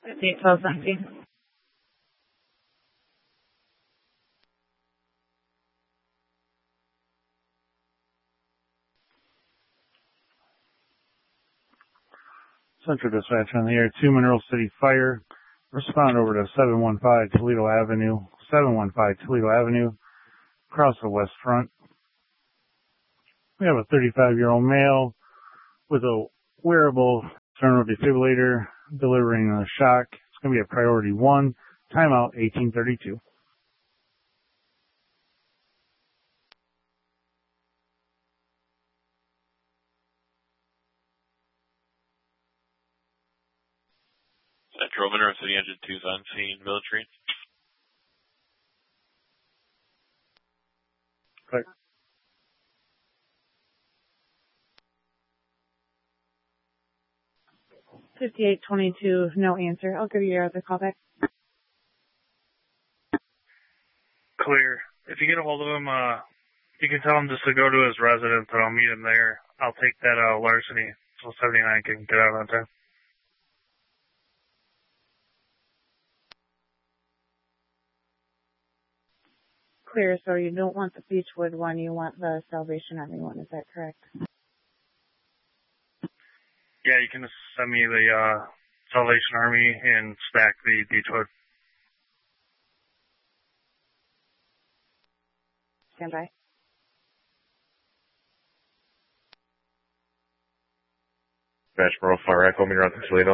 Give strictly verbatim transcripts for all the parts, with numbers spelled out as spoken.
fifty-eight twelve seventeen. Central Dispatch on the air, two Mineral City Fire. Respond over to seven one five Toledo Avenue, seven one five Toledo Avenue, across the west front. We have a thirty-five-year-old male with a wearable external defibrillator delivering a shock. It's going to be a priority one. Timeout eighteen thirty-two. Central Mineral City Engine two's on scene, military. Clear. fifty-eight twenty-two, no answer. I'll give you your other call back. Clear. If you get a hold of him, uh, you can tell him just to go to his residence and I'll meet him there. I'll take that uh, larceny so seventy-nine can get out on time. Clear, so you don't want the Beechwood one, you want the Salvation Army one, is that correct? Yeah, you can just send me the uh, Salvation Army and stack the Beechwood. Stand by. Bashboro Fire Echo, meter out to Toledo.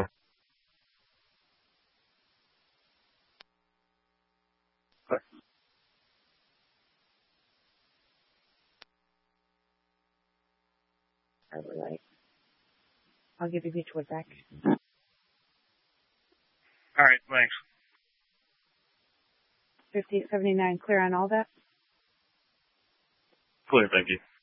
Right. I'll give you Beechwood back. All right, thanks. fifty-eight seventy-nine, clear on all that? Clear, thank you.